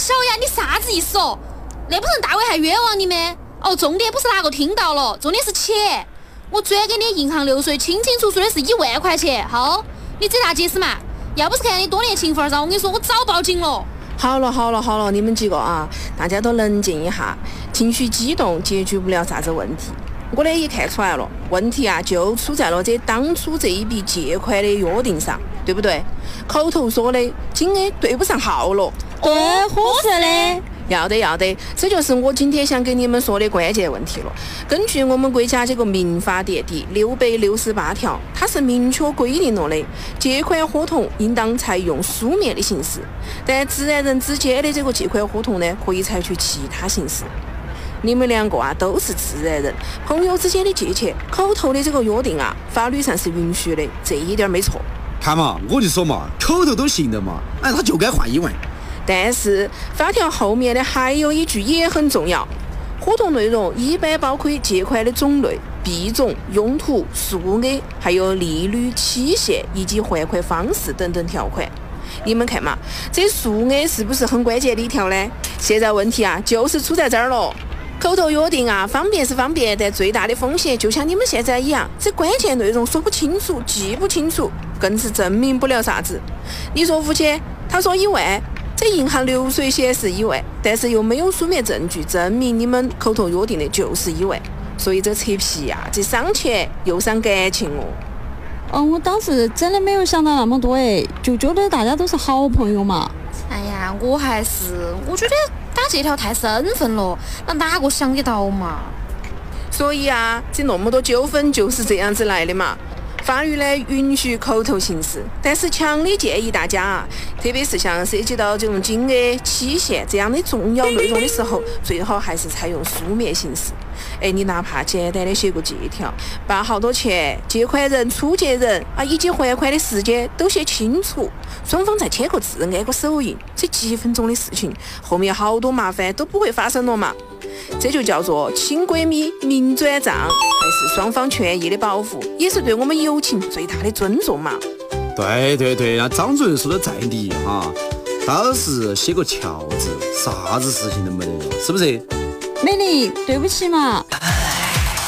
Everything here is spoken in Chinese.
小雅，你啥子意思哦？那不成大伟还冤枉你吗？哦，重点不是哪个听到了，重点是钱。我转给你银行流水，清清楚楚的是1万块钱。好，你这咋解释嘛？要不是看你多年情分儿，我跟你说，我早报警了。 好了，你们几个啊，大家都冷静一下，情绪激动解决不了啥子问题。我呢也看出来了，问题啊就出在了这当初这一笔借款的约定上，对不对？口头说的金额对不上号了。 对，合适的。 要得，这就是我今天想跟你们说的关键问题了。根据我们国家这个民法典第668条，它是明确规定了的，借款合同应当采用书面的形式，但自然人之间的这个借款合同呢，可以采取其他形式。你们两个啊都是自然人，朋友之间的借钱，口头的这个约定啊，法律上是允许的，这一点没错。 看嘛，我就说嘛，口头都行的嘛，哎，他就该换1万。 但是法条后面的还有一句也很重要，合同内容一般包括借款的种类、币种、用途、数额，还有利率、期限以及还款方式等等条款。你们看嘛，这数额是不是很关键的一条呢？现在问题啊就是出在这儿了。口头约定啊，方便是方便，但最大的风险就像你们现在一样，这关键内容说不清楚、记不清楚，更是证明不了啥子。你说付钱，他说1万。这银行流水显示1万，但是又没有书面证据证明你们口头约定的就是1万，所以这扯皮呀，这伤钱又伤感情哦。 我当时真的没有想到那么多就觉得大家都是好朋友嘛。 哎呀，我觉得打这条太生分了，那哪个想得到嘛？ 所以啊，这那么多纠纷就是这样子来的嘛。法律呢允许口头形式，但是强烈建议大家啊，特别是像涉及到这种金额、期限这样的重要内容的时候，最好还是采用书面形式。你哪怕简单的写个借条，把好多钱、借款人、出借人啊以及还款的时间都写清楚，双方再签个字、按个手印，这几分钟的事情，后面好多麻烦都不会发生了嘛。这就叫做亲闺蜜明转账，还是双方权益的保护，也是对我们友情最大的尊重嘛。 对，那张主任说的在理哈，倒是写个条子，啥子事情都没得了，是不是？ 美丽，对不起嘛。